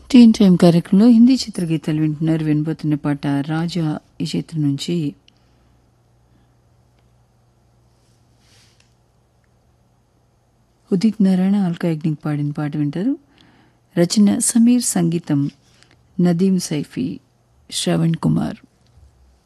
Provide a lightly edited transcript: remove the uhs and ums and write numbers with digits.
టీన్ time కార్యక్రమంలో హిందీ చిత్రగీతాలు వింటున్నారు. వినబోతున్న పాట రాజా ఈ చిత్రం నుంచి ఉదిత్ నారాయణ ఆల్కా యాగ్నిక్ పాడిన పాట వింటారు. రచన సమీర్, సంగీతం నదీం సైఫీ, శ్రవణ్ కుమార్.